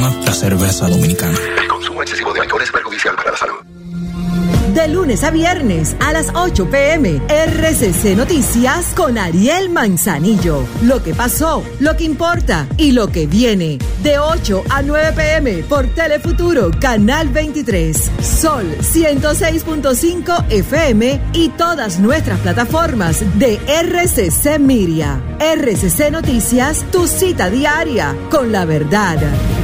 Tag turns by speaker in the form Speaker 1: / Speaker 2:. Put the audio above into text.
Speaker 1: La cerveza dominicana.
Speaker 2: El consumo excesivo de alcohol es perjudicial para la salud.
Speaker 3: De lunes a viernes a las 8 p.m. RCC Noticias con Ariel Manzanillo. Lo que pasó, lo que importa y lo que viene. De 8 a 9 p.m. por Telefuturo, Canal 23. Sol 106.5 FM y todas nuestras plataformas de RCC Miria. RCC Noticias, tu cita diaria con la verdad.